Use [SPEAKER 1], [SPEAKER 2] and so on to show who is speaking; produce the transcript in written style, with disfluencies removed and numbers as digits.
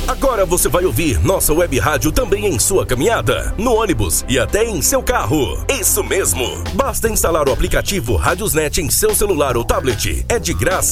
[SPEAKER 1] Agora você vai ouvir nossa web rádio também em sua caminhada, no ônibus e até em seu carro. Isso mesmo! Basta instalar o aplicativo Radiosnet em seu celular ou tablet. É de graça.